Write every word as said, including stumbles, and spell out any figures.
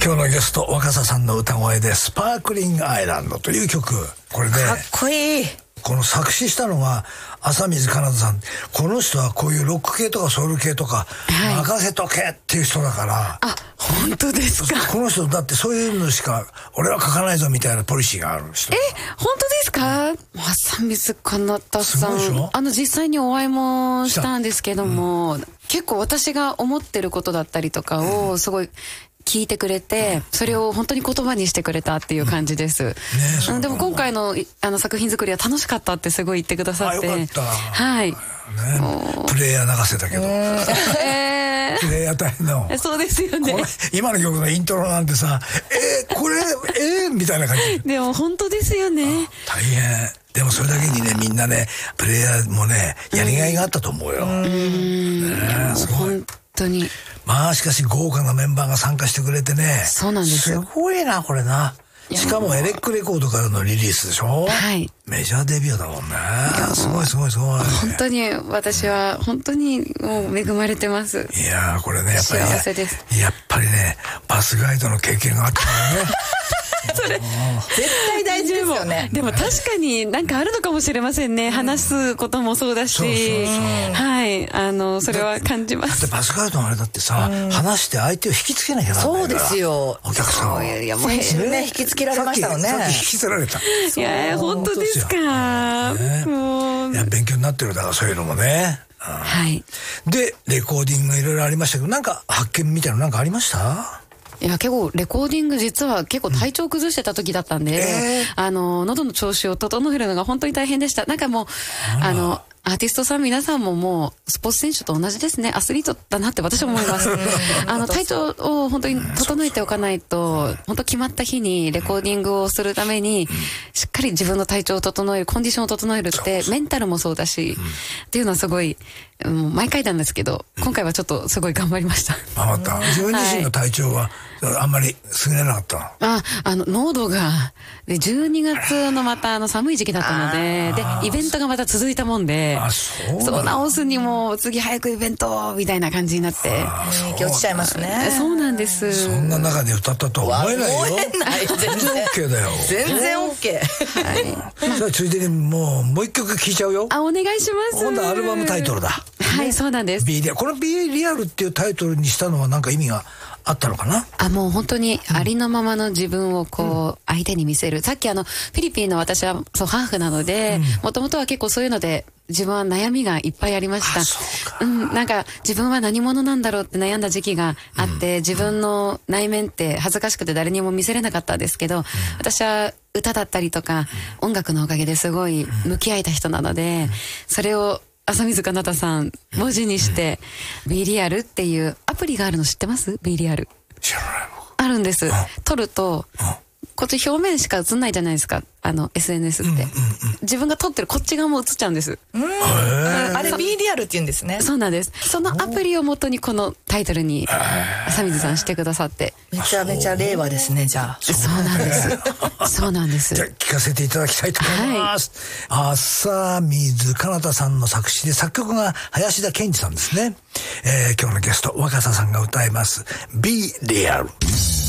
今日のゲスト若狭さんの歌声でスパークリングアイランドという曲、これねかっこいい。 この作詞したのが浅水奏さん。この人はこういうロック系とかソウル系とか、はい、任せとけっていう人だから。 あ、本当ですか。 この人だってそういうのしか俺は書かないぞみたいなポリシーがある人。 え、本当ですか。浅水奏さん、あの実際にお会いもしたんですけども、うん、結構私が思ってることだったりとかをすごい聞いてくれて、それを本当に言葉にしてくれたっていう感じです。うんね、でも今回のあの作品作りは楽しかったってすごい言ってくださって。 あ、よかった。 はい。ね、 プレイヤー流せたけど。えー、プレイヤー大変の。 そうですよね。 今の曲のイントロなんてさ、えー、これ、えー、みたいな感じ。 でも本当ですよね。 大変。でもそれだけにね、みんなね、プレイヤーもね、やりがいがあったと思うよ。うん。 ね、すごい。本当に。 まあしかし豪華なメンバーが参加してくれてね。 そうなんですよ。 すごいなこれな。しかもエレックレコードからのリリースでしょ。はい。メジャーデビューだもんね。すごいすごいすごい。 本当に私は本当にもう恵まれてます。 いやーこれねやっぱり幸せです。 やっぱりねバスガイドの経験があったからね。 それ絶対大事ですよね。でも確かになんかあるのかもしれませんね。話すこともそうだし、はい、あのそれは感じます。 だってバスガイドのあれだってさ、話して相手を引きつけなきゃならないから。 そうですよ。 お客さんを。 いやもう先週ね引きつけられましたよね。 さっき引きつけられた。 いや本当ですか。もういや勉強になってるだからそういうのもね。 はい。 でレコーディングいろいろありましたけど、なんか発見みたいなのなんかありました？ いや結構レコーディング実は結構体調崩してた時だったんで、うんえー、あの喉の調子を整えるのが本当に大変でした。なんかもうあのアーティストさん皆さんももうスポーツ選手と同じですね。アスリートだなって私は思います。あの体調を本当に整えておかないと、本当決まった日にレコーディングをするためにしっかり自分の体調を整える、コンディションを整えるってメンタルもそうだし、っていうのはすごいもう毎回なんですけど、今回はちょっとすごい頑張りました。 頑張った。自分自身の体調はあんまり優れなかったの？ あ、あの濃度がでじゅうにがつのまたあの寒い時期だったので、でイベントがまた続いたもんで。 あ、そうそう直すにも次早くイベントみたいな感じになって影響しちゃいますね。 そうなんです。 そんな中で歌ったとは思えないよ。 思えない。全然 OK だよ。 全然 OK。 はい。じゃあついでにもうもう一曲聴いちゃうよ。 あ、お願いします。 今度はアルバムタイトルだ。 はい、そうなんです。 B リアル。この B リアルっていうタイトルにしたのは何か意味があったのかな。 あ、もう本当にありのままの自分をこう相手に見せる。さっきあのフィリピンの私はそうハーフなので、もともとは結構そういうので自分は悩みがいっぱいありました。うん、なんか自分は何者なんだろうって悩んだ時期があって、うん、自分の内面って恥ずかしくて誰にも見せれなかったんですけど、うん、私は歌だったりとか、うん、音楽のおかげですごい向き合えた人なので、うん、それを浅水奏汰さん文字にして、うん、B リアルっていうアプリがあるの知ってます？ B リアル。 知らない。 あるんです。撮ると、こっち表面しか映んないじゃないですか。あの エスエヌエスって、うんうんうん、自分が撮ってるこっち側も映っちゃうんです。 うん、あれ B リアルって言うんですね。 そうなんです。そのアプリを元にこのタイトルに浅水さんしてくださって、 めちゃめちゃ令和ですね。じゃあそうなんですそうなんです。 じゃあ聞かせていただきたいと思います、はい、浅水奏汰さんの作詞で作曲が林田健二さんですね。えー、今日のゲスト若狭さんが歌います B リアル。